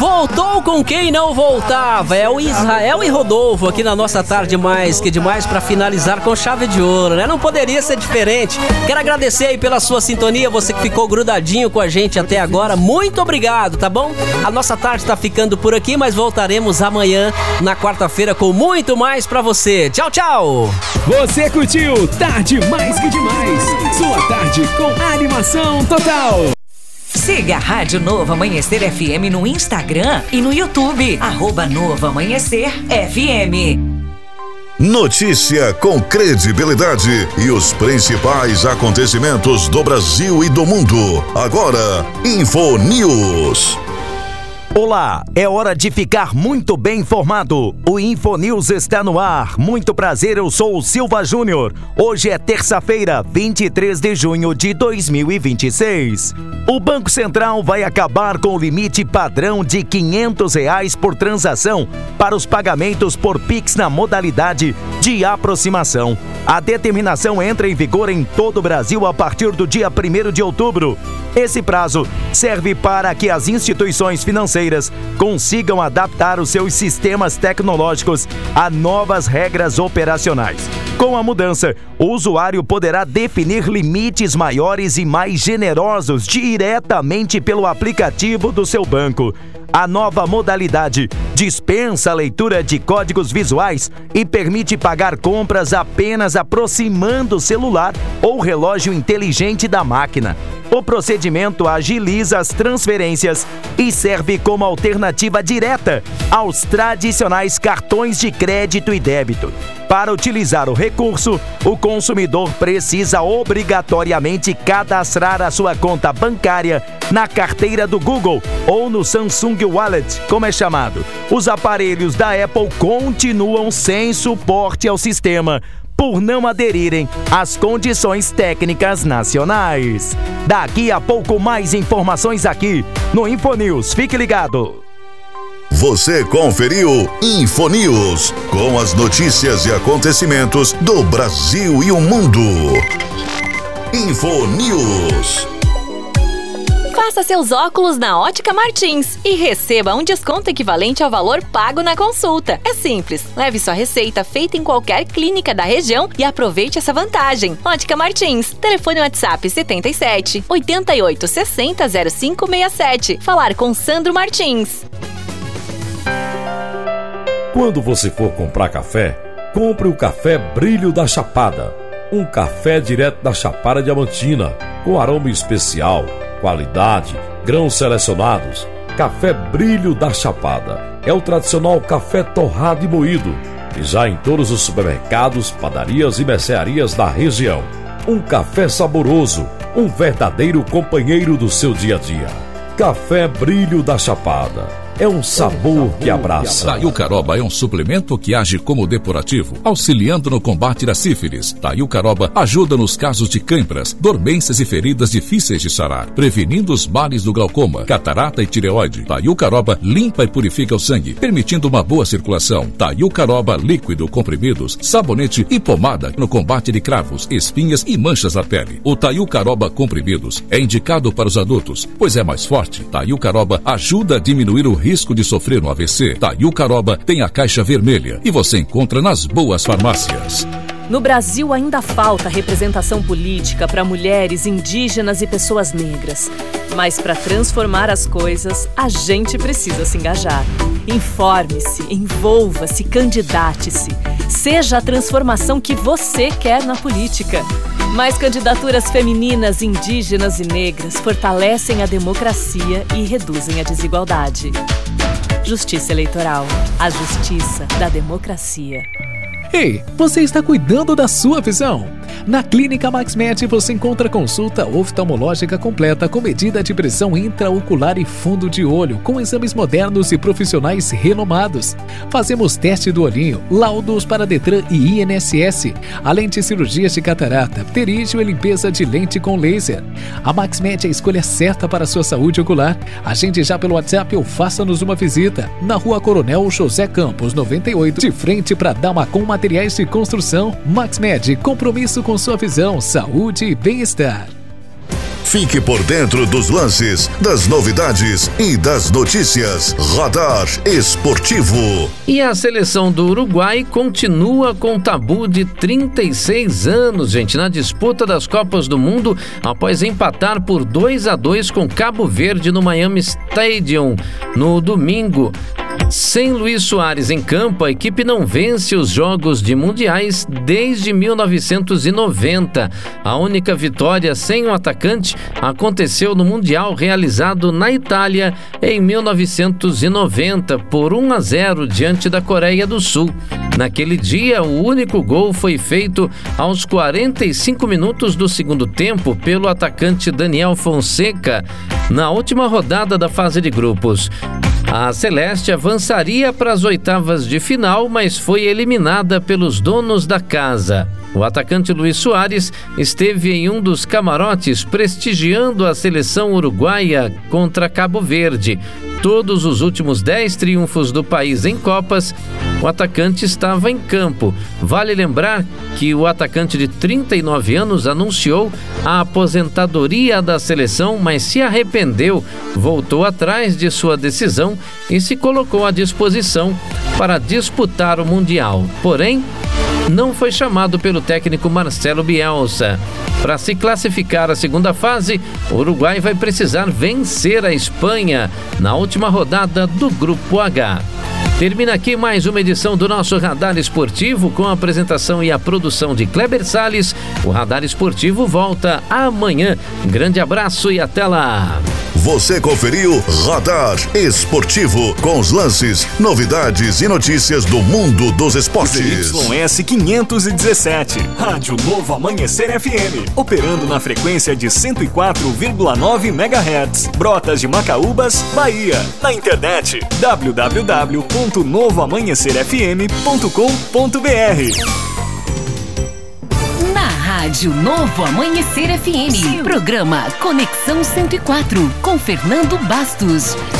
Voltou com quem não voltava. É o Israel e Rodolfo aqui na nossa tarde mais que demais para finalizar com chave de ouro, né? Não poderia ser diferente. Quero agradecer aí pela sua sintonia, você que ficou grudadinho com a gente até agora. Muito obrigado, tá bom? A nossa tarde tá ficando por aqui, mas voltaremos amanhã, na quarta-feira, com muito mais pra você. Tchau, tchau! Você curtiu Tarde Mais Que Demais. Sua tarde com animação total. Siga a Rádio Novo Amanhecer FM no Instagram e no YouTube. @Novo Amanhecer FM. Notícia com credibilidade e os principais acontecimentos do Brasil e do mundo. Agora, InfoNews. Olá, é hora de ficar muito bem informado. O InfoNews está no ar. Muito prazer, eu sou o Silva Júnior. Hoje é terça-feira, 23 de junho de 2026. O Banco Central vai acabar com o limite padrão de R$500 por transação para os pagamentos por Pix na modalidade de aproximação. A determinação entra em vigor em todo o Brasil a partir do dia 1º de outubro. Esse prazo serve para que as instituições financeiras consigam adaptar os seus sistemas tecnológicos a novas regras operacionais. Com a mudança, o usuário poderá definir limites maiores e mais generosos diretamente pelo aplicativo do seu banco. A nova modalidade dispensa a leitura de códigos visuais e permite pagar compras apenas aproximando o celular ou relógio inteligente da máquina. O procedimento agiliza as transferências e serve como alternativa direta aos tradicionais cartões de crédito e débito. Para utilizar o recurso, o consumidor precisa obrigatoriamente cadastrar a sua conta bancária na carteira do Google ou no Samsung Wallet, como é chamado. Os aparelhos da Apple continuam sem suporte ao sistema por não aderirem às condições técnicas nacionais. Daqui a pouco mais informações aqui no InfoNews. Fique ligado! Você conferiu InfoNews, com as notícias e acontecimentos do Brasil e o mundo. InfoNews. Faça seus óculos na Ótica Martins e receba um desconto equivalente ao valor pago na consulta. É simples, leve sua receita feita em qualquer clínica da região e aproveite essa vantagem. Ótica Martins, telefone WhatsApp 77 88 60 0567. Falar com Sandro Martins. Quando você for comprar café, compre o café Brilho da Chapada. Um café direto da Chapada Diamantina, com aroma especial, qualidade, grãos selecionados. Café Brilho da Chapada é o tradicional café torrado e moído, e já em todos os supermercados, padarias e mercearias da região. Um café saboroso, um verdadeiro companheiro do seu dia a dia. Café Brilho da Chapada. É um sabor que abraça. Taiucaroba é um suplemento que age como depurativo, auxiliando no combate da sífilis. Taiucaroba ajuda nos casos de câimbras, dormências e feridas difíceis de sarar, prevenindo os males do glaucoma, catarata e tireoide. Taiucaroba limpa e purifica o sangue, permitindo uma boa circulação. Taiucaroba líquido, comprimidos, sabonete e pomada no combate de cravos, espinhas e manchas na pele. O Taiucaroba comprimidos é indicado para os adultos, pois é mais forte. Taiucaroba ajuda a diminuir o risco de sofrer um AVC. Taiucaroba tem a caixa vermelha e você encontra nas boas farmácias. No Brasil ainda falta representação política para mulheres, indígenas e pessoas negras. Mas para transformar as coisas, a gente precisa se engajar. Informe-se, envolva-se, candidate-se. Seja a transformação que você quer na política. Mais candidaturas femininas, indígenas e negras fortalecem a democracia e reduzem a desigualdade. Justiça Eleitoral. A justiça da democracia. Ei, você está cuidando da sua visão? Na Clínica MaxMed você encontra consulta oftalmológica completa com medida de pressão intraocular e fundo de olho, com exames modernos e profissionais renomados. Fazemos teste do olhinho, laudos para Detran e INSS, além de cirurgias de catarata, pterígio e limpeza de lente com laser. A MaxMed é a escolha certa para a sua saúde ocular. Agende já pelo WhatsApp ou faça-nos uma visita. Na Rua Coronel José Campos, 98, de frente para Damacom Materiais de Construção. MaxMed, compromisso com sua visão, saúde e bem-estar. Fique por dentro dos lances, das novidades e das notícias. Radar Esportivo. E a seleção do Uruguai continua com tabu de 36 anos, gente, na disputa das Copas do Mundo, após empatar por 2-2 com Cabo Verde no Miami Stadium no domingo. Sem Luis Soares em campo, a equipe não vence os jogos de mundiais desde 1990. A única vitória sem o atacante aconteceu no Mundial realizado na Itália em 1990 por 1-0 diante da Coreia do Sul. Naquele dia, o único gol foi feito aos 45 minutos do segundo tempo pelo atacante Daniel Fonseca, na última rodada da fase de grupos. A Celeste avançaria para as oitavas de final, mas foi eliminada pelos donos da casa. O atacante Luis Soares esteve em um dos camarotes prestigiando a seleção uruguaia contra Cabo Verde. Todos os últimos 10 triunfos do país em Copas, o atacante estava em campo. Vale lembrar que o atacante de 39 anos anunciou a aposentadoria da seleção, mas se arrependeu, voltou atrás de sua decisão e se colocou à disposição para disputar o Mundial. Porém, não foi chamado pelo técnico Marcelo Bielsa. Para se classificar à segunda fase, o Uruguai vai precisar vencer a Espanha na última rodada do Grupo H. Termina aqui mais uma edição do nosso Radar Esportivo, com a apresentação e a produção de Kleber Salles. O Radar Esportivo volta amanhã. Grande abraço e até lá! Você conferiu Radar Esportivo, com os lances, novidades e notícias do mundo dos esportes. ZYS 517, Rádio Novo Amanhecer FM, operando na frequência de 104,9 MHz, Brotas de Macaúbas, Bahia. Na internet, www.novoamanhecerfm.com.br. Rádio Novo Amanhecer FM. Programa Conexão 104, com Fernando Bastos.